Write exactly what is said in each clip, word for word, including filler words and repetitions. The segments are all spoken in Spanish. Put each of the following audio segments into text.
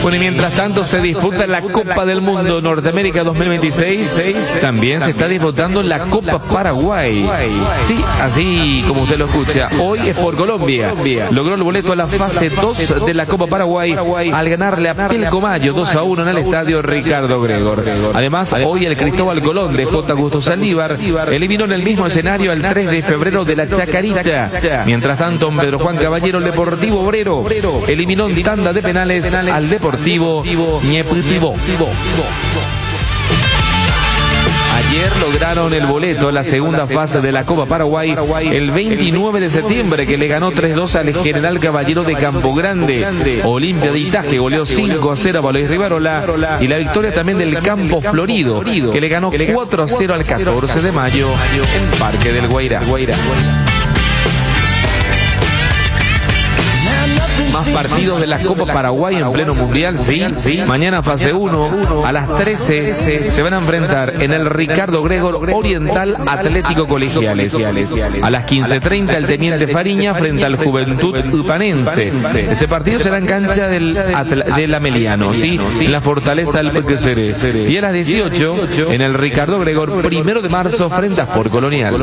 Bueno, y mientras tanto se disputa la Copa del Mundo Norteamérica dos mil veintiséis, también se está disputando la Copa Paraguay. Sí, así como usted lo escucha, hoy es por Colombia. Logró el boleto a la fase dos de la Copa Paraguay al ganarle a Pilcomayo dos a uno en el estadio Ricardo Gregor. Además, hoy el Cristóbal Colón de J. Augusto Saldívar eliminó en el mismo escenario al tres de febrero de la Chacarita. Mientras tanto, Pedro Juan Caballero, el Deportivo Obrero, eliminó en tanda de penales al Deportivo Ñeputivo. Ayer lograron el boleto a la segunda fase de la Copa Paraguay el veintinueve de septiembre, que le ganó tres dos al General Caballero de Campo Grande. Olimpia de Itaje goleó cinco a cero a Valois Rivarola, y la victoria también del Campo Florido, que le ganó cuatro a cero al catorce de mayo en Parque del Guairá. Más partidos de la Copa Paraguay en pleno mundial, sí, sí. Mañana fase uno, a las trece se van a enfrentar en el Ricardo Gregor Oriental Atlético Colegiales. A las quince treinta el Teniente Fariña frente al Juventud Upanense. Ese partido será en cancha del, del Ameliano, sí, en la Fortaleza del Pequeceré. Y a las dieciocho en el Ricardo Gregor, primero de marzo frente a Sport Colonial.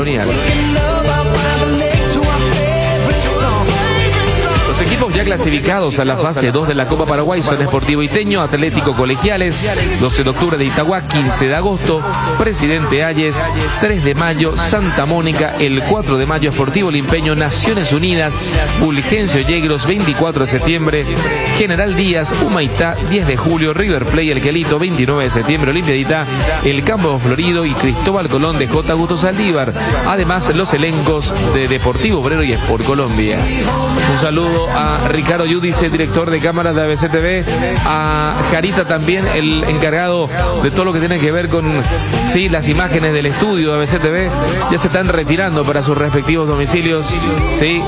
Ya clasificados a la fase dos de la Copa Paraguay son Sportivo Iteño, Atlético Colegiales, doce de octubre de Itagua, quince de agosto, Presidente Hayes, tres de mayo, Santa Mónica, el cuatro de mayo, Sportivo Limpeño, Naciones Unidas, Fulgencio Yegros, veinticuatro de septiembre, General Díaz, Humaitá, diez de julio, River Plate, El Quelito, veintinueve de septiembre, Olimpia de Itá, el Campo Florido y Cristóbal Colón de J. Augusto Saldívar. Además, los elencos de Deportivo Obrero y Sport Colombia. Un saludo a Ricardo Yudice, director de cámaras de A B C T V, a Jarita también, el encargado de todo lo que tiene que ver con sí, las imágenes del estudio de A B C T V. Ya se están retirando para sus respectivos domicilios. Sí,